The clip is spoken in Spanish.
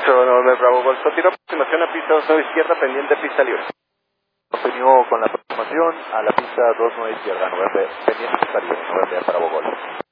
November Bravo Golf. Continúa aproximación a pista 29 izquierda, pendiente pista libre. Continúo con la aproximación a la pista 29 izquierda, pendiente pista libre, November Bravo Golf.